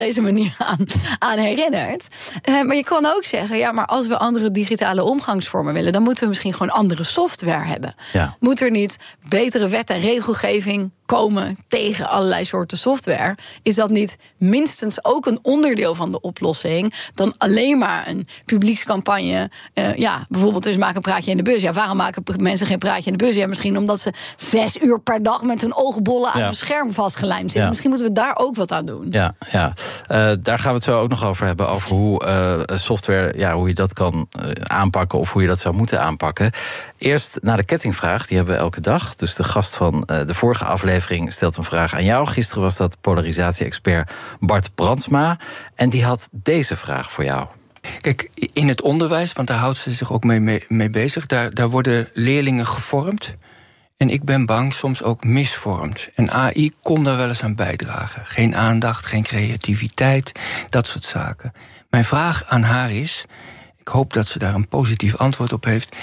deze manier aan herinnert. Maar je kan ook zeggen, ja, maar als we andere digitale omgangsvormen willen, dan moeten we misschien gewoon andere software hebben. Ja. Moet er niet betere wet en regelgeving komen tegen allerlei soorten software? Is dat niet minstens ook een onderdeel van de oplossing dan alleen maar een publiekscampagne? Bijvoorbeeld dus maak een praatje in de bus. Ja, waarom maken mensen geen praatje in de bus? Ja, misschien omdat ze 6 uur per dag met hun oogbollen aan een scherm vastgelijmd zitten. Ja. Misschien moeten we daar ook wat aan doen. Ja. Daar gaan we het zo ook nog over hebben. Over hoe software, hoe je dat kan aanpakken of hoe je dat zou moeten aanpakken. Eerst naar de kettingvraag, die hebben we elke dag. Dus de gast van de vorige aflevering stelt een vraag aan jou. Gisteren was dat polarisatie-expert Bart Brandsma. En die had deze vraag voor jou. Kijk, in het onderwijs, want daar houdt ze zich ook mee bezig, daar worden leerlingen gevormd. En ik ben bang soms ook misvormd. En AI kon daar wel eens aan bijdragen. Geen aandacht, geen creativiteit, dat soort zaken. Mijn vraag aan haar is, ik hoop dat ze daar een positief antwoord op heeft.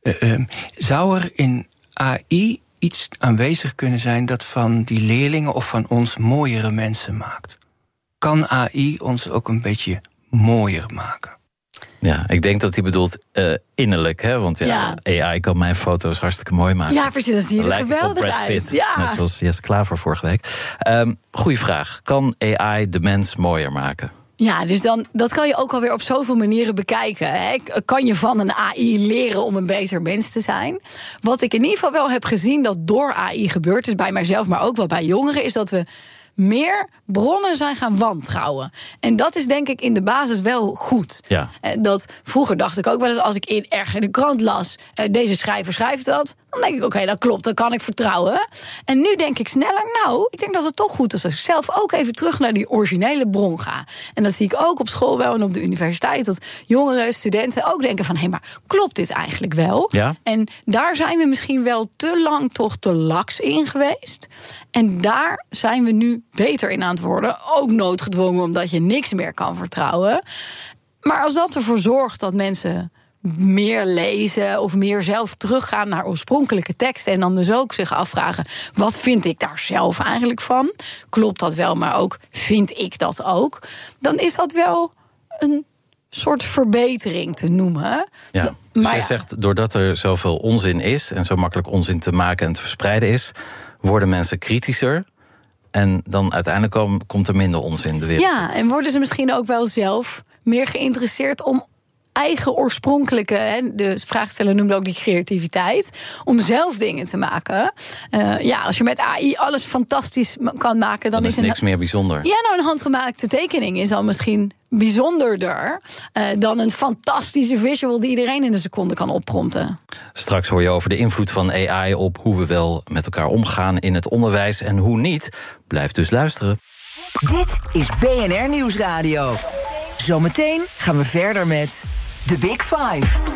Zou er in AI iets aanwezig kunnen zijn dat van die leerlingen of van ons mooiere mensen maakt? Kan AI ons ook een beetje mooier maken? Ja, ik denk dat hij bedoelt innerlijk, hè? Want AI kan mijn foto's hartstikke mooi maken. Ja, precies, dat zie je er geweldig uit. Ja. Net zoals Jesse Klaver vorige week. Goeie vraag. Kan AI de mens mooier maken? Ja, dus dat kan je ook alweer op zoveel manieren bekijken. Hè. Kan je van een AI leren om een beter mens te zijn? Wat ik in ieder geval wel heb gezien dat door AI gebeurd is, bij mijzelf, maar ook wel bij jongeren, is dat we meer bronnen zijn gaan wantrouwen. En dat is denk ik in de basis wel goed. Ja. Dat vroeger dacht ik ook wel eens, als ik ergens in de krant las, deze schrijver schrijft dat, dan denk ik, oké, dat klopt, dan kan ik vertrouwen. En nu denk ik sneller, ik denk dat het toch goed is als ik zelf ook even terug naar die originele bron ga. En dat zie ik ook op school wel en op de universiteit, dat jongeren, studenten ook denken van, maar klopt dit eigenlijk wel? Ja. En daar zijn we misschien wel te lang toch te laks in geweest. En daar zijn we nu beter in aan het worden. Ook noodgedwongen, omdat je niks meer kan vertrouwen. Maar als dat ervoor zorgt dat mensen meer lezen of meer zelf teruggaan naar oorspronkelijke teksten en dan dus ook zich afvragen, wat vind ik daar zelf eigenlijk van? Klopt dat wel, maar ook vind ik dat ook? Dan is dat wel een soort verbetering te noemen. Ja. Dus jij zegt, doordat er zoveel onzin is en zo makkelijk onzin te maken en te verspreiden is, worden mensen kritischer. En dan uiteindelijk komt er minder onzin in de wereld. Ja, en worden ze misschien ook wel zelf meer geïnteresseerd om eigen oorspronkelijke, de vraagsteller noemde ook die creativiteit, om zelf dingen te maken. Als je met AI alles fantastisch kan maken, dan is niks meer bijzonder. Ja, een handgemaakte tekening is al misschien bijzonderder dan een fantastische visual die iedereen in een seconde kan opprompten. Straks hoor je over de invloed van AI op hoe we wel met elkaar omgaan in het onderwijs en hoe niet. Blijf dus luisteren. Dit is BNR Nieuwsradio. Zometeen gaan we verder met The Big Five.